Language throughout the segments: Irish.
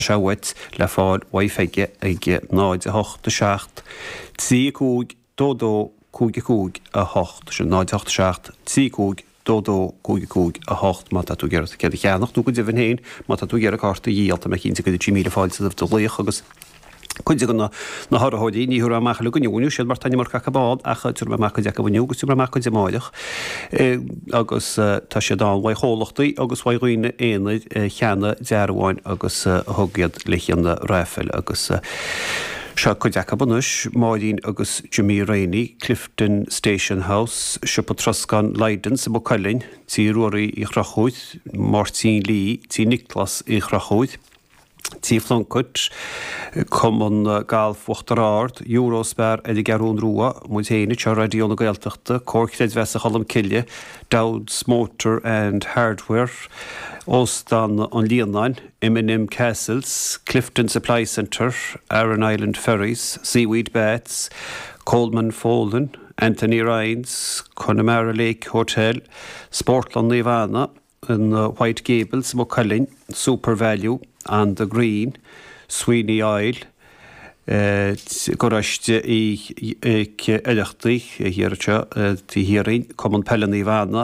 Seawit le fáil waifeige ag 9-8 tí cúg dódó cúg a 8 sin 9-8 tí cúg dódó cúg a 8 má tú geir ce cheannach tú go dibhann héin má tú gear a carta díalta me cinn go 10 fáil sa doléoch agus chuide go na thrathóidí ní thura amach le goniuú siad mar taine mar cacabád acha tú meach de go bhniuú tú meach de máideach agus tá sé dá bhaid chólachtaí agus bhaid roioine éanaid cheanna dearháin agus thugiad le cheanna raifeil agus seo chu deacha banúis máidín agus Jimmy Rainey, Clifton Station House, sipa troscan Leiden sa Bocalin, tí ruirí i chrachuid, Martin Lee, tí Nicholas i chrachuid, tí Flunkut, Common Galf Wachtarard, Eurosper edig garún rúa, múid héine teo radiona gaeltachta, Cork Dead Vesa Hallam Killie, Dowd's Motor and Hardware, Ostan on Leonine, M&M Castles, Clifton Supply Centre, Aran Island Ferries, Seaweed Bats, Coleman Folden, Anthony Rhines, Connemara Lake Hotel, Sportland Nivana, and White Gables, Mocullin, Super Value, and the Green, Sweeney Isle, Goraiste i Elachti, Hircha, the Hearing, Common Pellanivana,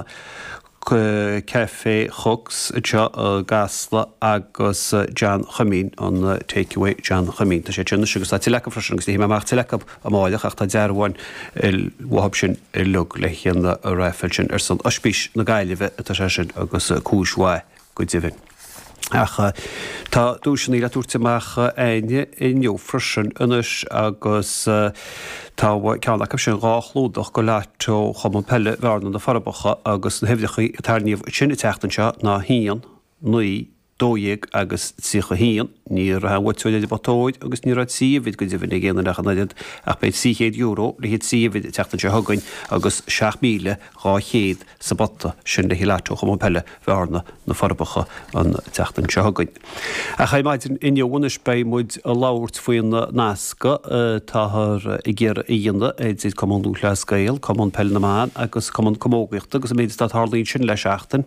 Cafe Hooks, Gasla, agus Jan Chamin on takeaway Jan Chamin. The Shetchen Sugar Tilaka for Shunks, him a Martelaka, a Moya, after Zarwan, Wabshin, Lug, Lehian, the Raffelchen, Erson, Ushpish, Nagalive, at the Session, agus Kushwa, good divin. Acha tá dúisina le túirteach aine inniu frisin inis agus tá ceannach sin gálúdach go leitó chaman pelle bharna na farbacha agus na hefdichaí tarníomh sinna teachtan seo ná hían nuí dóig agus tícha hían ní hahaúide batóid agus ní ráid síomhid go dtíhanna géanana nachanaiad ach beid €100 le héad síomhid teachtan seo thugain agus 7,200 sa botta sin le hiláitó chaman pelle bharna na farbacha an teachtan seo thugain. A cha maidin inneonis bei muid a láirt faoin na nasca táthar i ggéar íana éidir common dúchla scéil, common pelle na man agus common commógaíocht agus méid tá tharlaín sin leis seachtain.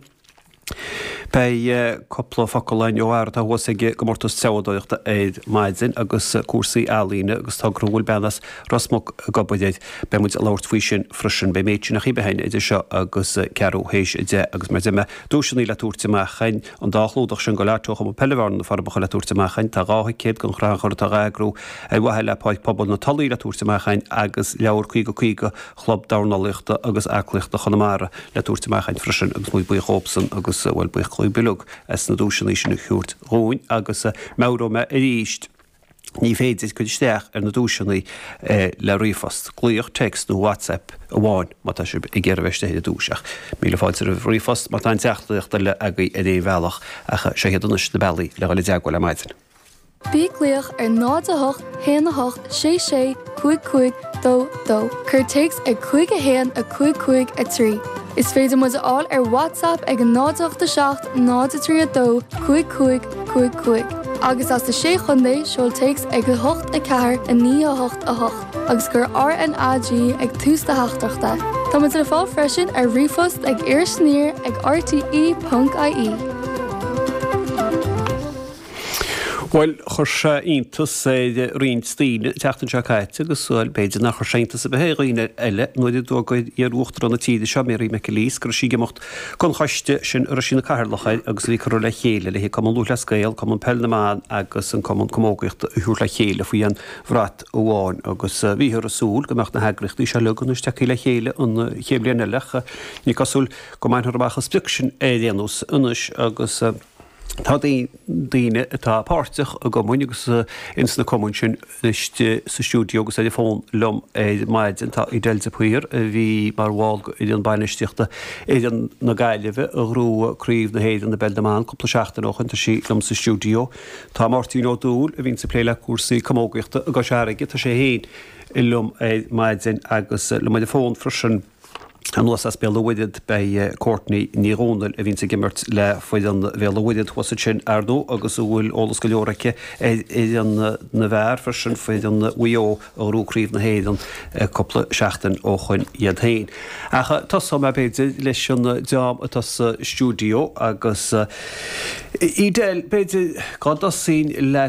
Bei coppla focaláin óhar tá huasaige go mórtas teadóireachta éid maidin agus cuasaí álíne agus tá grúil benas rasmog gobaideid be muid a láirt faoi sin frisin be méid sin nach chibehain idir seo agus cearú héis ide agus mar me dúisinaí le túirteachchain an dálúdach sin go leirtócha mo pellehharn na farbacha le túirteachchain tá gátha céad gon chráchar tá gagrú bhaile le páid pobal na talí le túirteachchain agus leabhar chuige chlub darnaliachta agus acliachta chonamara le túirteachchain frisin agus mú buí chópsan agus bhfuil buí chuig bilug as na dúisinaí sin chuúirt róin agus méró me ríist. Ní féidir go isteach na dúisinaí le rifost. Glúoch text nó WhatsApp a bháin má tá sib i ggéar bheiste héad dúiseach. Míle fáidir a rifost má tá teachtaíochta le agaí a dé bhealach a sé héadunis de bailí le gáil deagháil le maidin. Bí glíoch 9-8 héanach 6 cuig dó. Cur takes a cuig a héan a cuig a trí. Is féidir mu all WhatsApp ag 9-8 9-3 cuig. Agus as de 6 chundé seol takes ag 8 a 4 a 9-8 a 8. Agus gur RNAG ag tústa haachtarachta. Tá mu le fá freisin ar rifost ag iirsníir ag rte.ie. Well, chur iontas rion stíine teachtain seo caiite agus súil beidir nach chur seintas a bheith roioine eile nuidir dógaid ar uachtar an na tíide seo mé me lís gur sí gemocht chun choiste sin ar sinna cairlachaid agus lí chu le chéile le hí common lúla scéil, common pellnaán agus an common commógaíocht thuúr le chéile faoi an bhrat óháin agus bhíthar a súl gomecht na heagrichtaí se leganús teí le chéile an chéblianna lecha ní cosúil go mainthar bachas spiction éanús inis agus tá daoine atá páirteach a go muinegus ins na común sin sa stúdio agus é fón lom é maidin tá i delta puir bhí mar bháil idir an bainisteachta idir na gaiileh a rúríomh na héad an na Beldamán coppla seachtainach anta sí lom sa stúdio. Tá Martin O'Doul a bhín sa pléile cuasaí commógaíochta a go seaige tá sé héin i lom é maidin agus le maid fón frisin An was as bewiid bei Courtney nírónal a vín sa gimmert le foiid an bhéwiid was sin ardó agus bhfuil ólas go leoraice an na bhar farsin foiid an uo ó rúcríomh na héad an coppla seachtain ó chuin iad hain. Acha tas me beidir leis an deam atá stúdio agus idéil beidir gá sin le